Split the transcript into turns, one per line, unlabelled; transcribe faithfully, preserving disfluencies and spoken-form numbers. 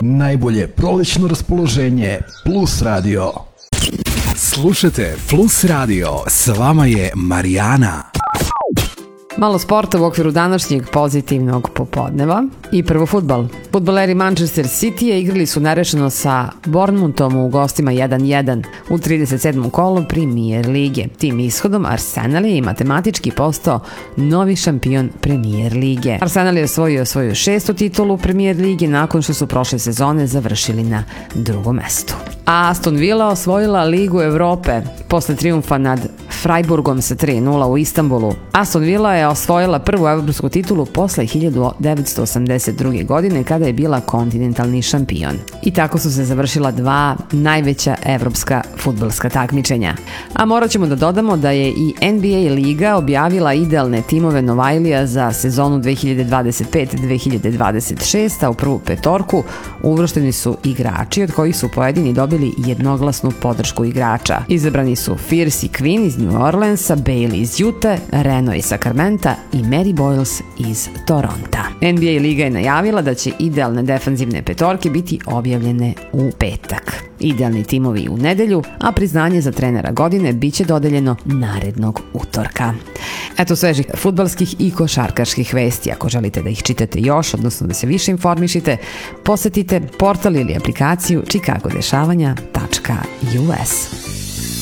Najbolje prolećno raspoloženje Plus Radio.
Slušajte Plus Radio, s vama je Marijana.
Malo sporta u okviru današnjeg pozitivnog popodneva i prvo fudbal. Fudbaleri Manchester City igrali su nerešeno sa Bournemouthom u gostima jedan jedan u trideset sedmom kolu Premier lige. Tim ishodom Arsenal je i matematički postao novi šampion Premier lige. Arsenal je osvojio svoju šestu titulu Premier lige nakon što su prošle sezone završili na drugom mestu. A Aston Villa osvojila Ligu Evrope posle trijumfa nad Freiburgom sa tri nula u Istanbulu. Aston Villa je osvojila prvu evropsku titulu posle hiljadu devetsto osamdeset druge. godine kada je bila kontinentalni šampion. I tako su se završila dva najveća evropska fudbalska takmičenja. A morat ćemo da dodamo da je i N B A liga objavila idealne timove Novajlija za sezonu dve hiljade dvadeset pete dve hiljade dvadeset šeste. a u prvu petorku uvršteni su igrači od kojih su pojedini dobili jednoglasnu podršku igrača. Izabrani su Fierce i Quinn iz New Orleansa, Bailey iz Utah, Reno iz Sacramenta i Mary Boyles iz Toronta. N B A liga je najavila da će idealne defanzivne petorke biti objavljene u petak. Idealni timovi u nedelju, a priznanje za trenera godine biće dodeljeno narednog utorka. Eto svežih fudbalskih i košarkaških vesti. Ako želite da ih čitate još, odnosno da se više informišite, posetite portal ili aplikaciju čikagodešavanja tačka u es.